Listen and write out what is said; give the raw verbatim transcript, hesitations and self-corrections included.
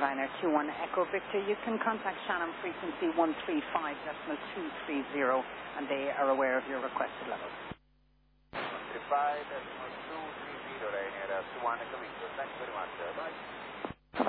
Liner two one Echo Victor. You can contact Shannon frequency one three five decimal two three zero, and they are aware of your requested level. one three five decimal two three zero, Ryanair two one Echo Victor. Thanks very much, sir. Bye.